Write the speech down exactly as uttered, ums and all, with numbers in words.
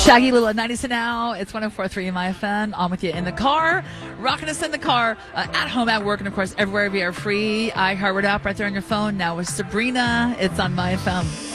Shaggy Little at ninety now. It's one oh four point three M I F M. On with you in the car, rocking us in the car, uh, at home, at work, and of course everywhere we are free. iHeartRadio app right there on your phone. Now with Sabrina, it's on M I F M.